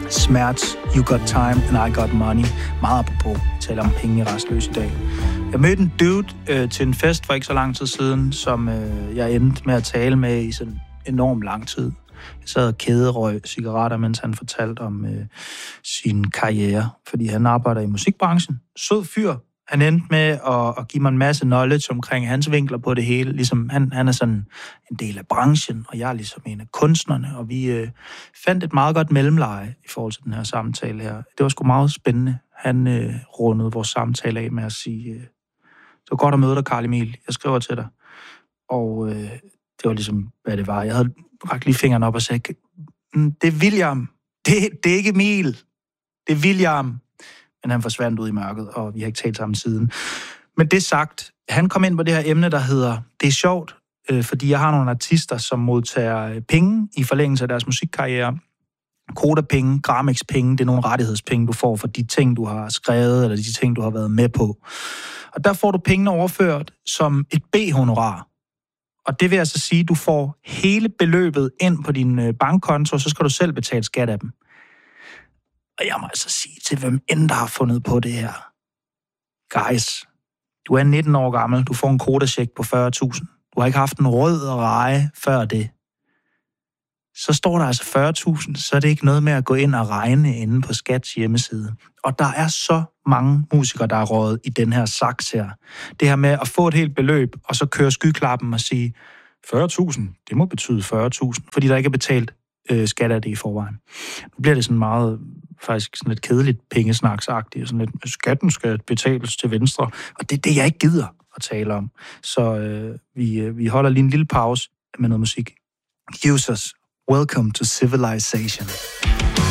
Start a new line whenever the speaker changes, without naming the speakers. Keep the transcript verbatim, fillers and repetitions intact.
Smerts, You Got Time, and I Got Money. Meget apropos, vi taler om penge i Rastløs i dag. Jeg mødte en dude øh, til en fest for ikke så lang tid siden, som øh, jeg endte med at tale med i sådan enormt lang tid. Jeg sad og kæderøg cigaretter, mens han fortalte om øh, sin karriere, fordi han arbejder i musikbranchen. Sød fyr. Han endte med at, at give mig en masse knowledge omkring hans vinkler på det hele. Ligesom han, han er sådan en del af branchen, og jeg er ligesom en af kunstnerne, og vi øh, fandt et meget godt mellemleje i forhold til den her samtale her. Det var sgu meget spændende. Han øh, rundede vores samtale af med at sige, øh, det var godt at møde dig, Carl Emil. Jeg skriver til dig. Og øh, det var ligesom, hvad det var. Jeg havde rakt lige fingeren op og sagde, det er William. Det, det er ikke Emil. Det er William. Men han forsvandt ud i mørket, og vi har ikke talt sammen siden. Men det sagt, han kom ind på det her emne, der hedder, det er sjovt, øh, fordi jeg har nogle artister, som modtager penge i forlængelse af deres musikkarriere. Kodapenge, Gramex-penge, det er nogle rettighedspenge, du får for de ting, du har skrevet, eller de ting, du har været med på. Og der får du pengene overført som et B-honorar. Og det vil altså sige, at du får hele beløbet ind på din bankkonto, og så skal du selv betale skat af dem. Og jeg må altså sige til hvem end der har fundet på det her. Guys, du er nitten år gammel, du får en kodacheck på fyrre tusind. Du har ikke haft en rød reje før det. Så står der altså fyrre tusind, så er det ikke noget med at gå ind og regne inde på Skats hjemmeside. Og der er så mange musikere, der er røget i den her saks her. Det her med at få et helt beløb, og så køre skyklappen og sige, fyrre tusind, det må betyde fyrre tusind, fordi der ikke er betalt øh, skat af det i forvejen. Nu bliver det sådan meget, faktisk sådan lidt kedeligt pengesnaksagtigt, sådan lidt, skatten skal betales til venstre, og det er det, jeg ikke gider at tale om. Så øh, vi, øh, vi holder lige en lille pause med noget musik. Users, welcome to civilization.